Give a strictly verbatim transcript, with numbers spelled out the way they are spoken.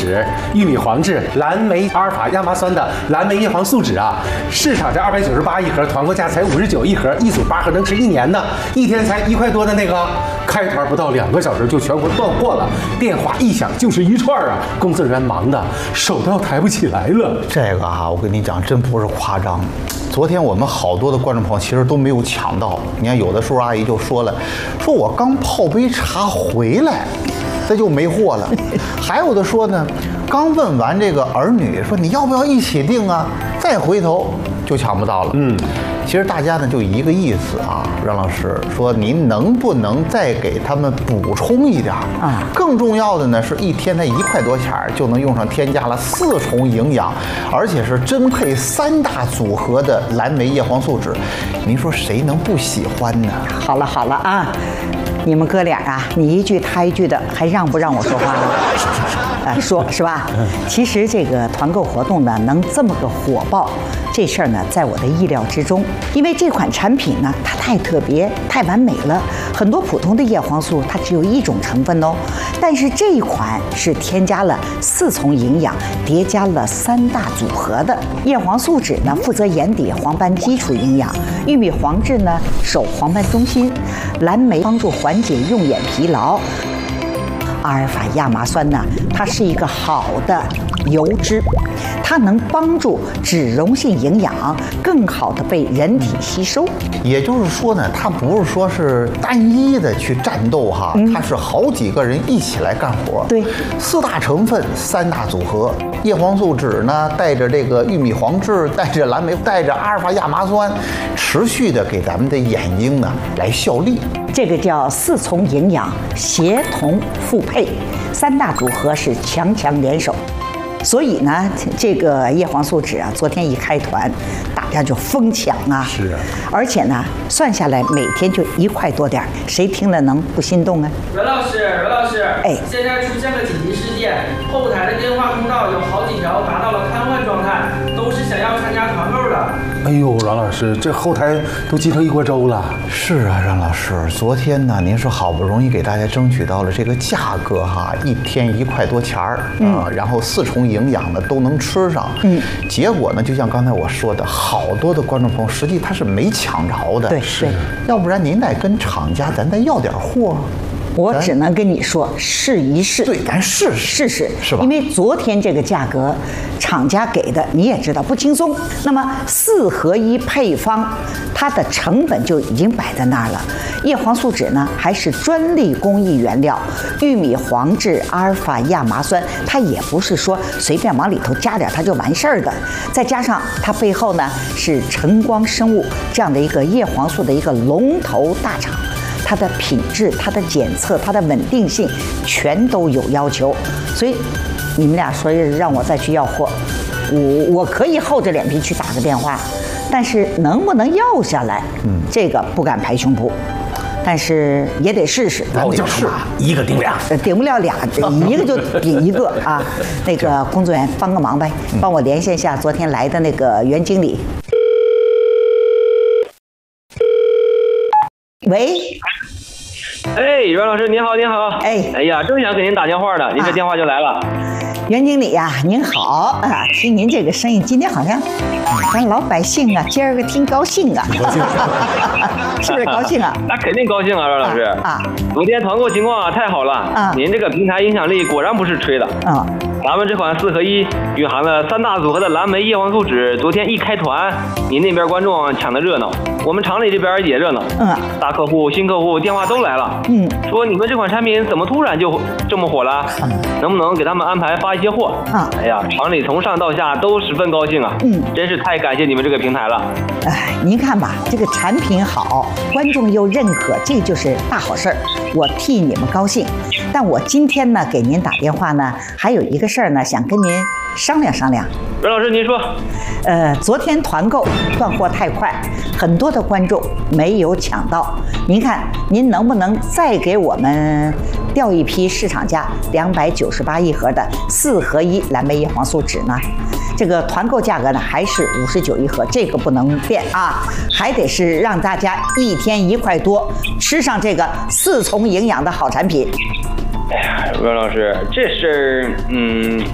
脂、玉米黄质、蓝莓阿尔法亚麻酸的蓝莓叶黄素酯啊，市场这二百九十八一盒，团购价才五十九一盒，一组八盒能吃一年呢，一天才一块多的那个，开团不到两个小时就全国断货了，电话一响就是一串啊，工作人员忙的手都要抬不起来了。 这个啊，我跟你讲，真不是夸张。昨天我们好多的观众朋友其实都没有抢到，你看有的叔叔阿姨就说了，说我刚泡杯茶回来，这就没货了。还有的说呢，刚问完这个儿女说你要不要一起订啊，再回头就抢不到了。嗯，其实大家呢就一个意思啊，让老师说您能不能再给他们补充一点啊？更重要的呢是一天才一块多钱就能用上添加了四重营养，而且是真配三大组合的蓝莓叶黄素酯，您说谁能不喜欢呢？ 好了好了啊，你们哥俩啊，你一句他一句的，还让不让我说话了？啊，说是吧？其实这个团购活动呢，能这么个火爆，这事儿呢，在我的意料之中。因为这款产品呢，它太特别、太完美了。很多普通的叶黄素它只有一种成分哦，但是这一款是添加了四重营养，叠加了三大组合的。叶黄素酯呢，负责眼底黄斑基础营养；玉米黄质呢，守黄斑中心；蓝莓帮助缓解用眼疲劳。阿尔法亚麻酸呢，它是一个好的油脂，它能帮助脂溶性营养更好的被人体吸收。 也就是说呢，它不是说是单一的去战斗哈，嗯、它是好几个人一起来干活。 对， 四大成分，三大组合，叶黄素酯呢带着这个玉米黄质，带着蓝莓，带着阿尔法亚麻酸，持续的给咱们的眼睛呢来效力。 这个叫四重营养，协同复配，三大组合是强强联手。所以呢，这个叶黄素酯啊，昨天一开团，大家就疯抢啊！ 是啊， 而且呢，算下来每天就一块多点儿，谁听了能不心动啊？ 阮老师，阮老师， 哎， 现在出现个紧急事件，后台的电话通道有好几条达到了瘫痪状态，都是想要参加团购的。 哎呦，阮老师，这后台都急成一锅粥了。 是啊，阮老师，昨天呢，您是好不容易给大家争取到了这个价格哈，一天一块多钱儿啊，然后四重营养的都能吃上。嗯，结果呢，就像刚才我说的，好多的观众朋友实际他是没抢着的。 对，是。 要不然您得跟厂家咱再要点货。 我只能跟你说，试一试。 对，咱试试试， 是吧？ 因为昨天这个价格，厂家给的你也知道不轻松。那么四合一配方，它的成本就已经摆在那儿了。叶黄素酯呢，还是专利工艺原料，玉米黄质、阿尔法亚麻酸，它也不是说随便往里头加点它就完事儿的。再加上它背后呢是晨光生物这样的一个叶黄素的一个龙头大厂。它的品质、它的检测、它的稳定性，全都有要求。所以，你们俩说让我再去要货，我我可以厚着脸皮去打个电话，但是能不能要下来，嗯，这个不敢拍胸脯，但是也得试试。 那我就是一个顶俩， 呃，顶不了俩，一个就顶一个啊。那个工作人员帮个忙呗，帮我连线一下昨天来的那个袁经理。喂， 哎，阮老师您好，您好。 哎， 哎呀，正想给您打电话呢，您这电话就来了。 袁经理呀、啊，您好啊！听您这个声音，今天好像咱老百姓啊，今儿个挺高兴啊，是不是高兴啊？ 那肯定高兴啊，阮老师啊！昨天团购情况啊太好了啊！您这个平台影响力果然不是吹的啊！咱们这款四合一蕴含了三大组合的蓝莓叶黄素酯，昨天一开团，您那边观众抢的热闹，我们厂里这边也热闹。嗯，大客户、新客户电话都来了。嗯，说你们这款产品怎么突然就这么火了？嗯、能不能给他们安排发一些货？啊，哎呀，厂里从上到下都十分高兴啊。嗯，真是太感谢你们这个平台了。 哎，您看吧，这个产品好，观众又认可，这就是大好事儿。我替你们高兴。但我今天呢给您打电话呢，还有一个事儿呢，想跟您商量商量。 阮老师您说。 呃，昨天团购断货太快，很多的观众没有抢到。您看，您能不能再给我们调一批市场价两百九十八一盒的四合一蓝莓叶黄素酯呢？这个团购价格呢还是五十九一盒，这个不能变啊，还得是让大家一天一块多吃上这个四重营养的好产品。 哎呀，阮老师，这事儿，嗯。